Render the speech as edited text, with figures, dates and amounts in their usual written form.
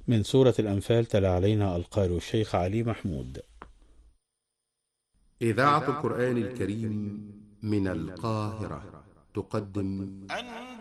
من سورة الأنفال تلا علينا القارئ الشيخ علي محمود. إذاعة القرآن الكريم من القاهرة تقدم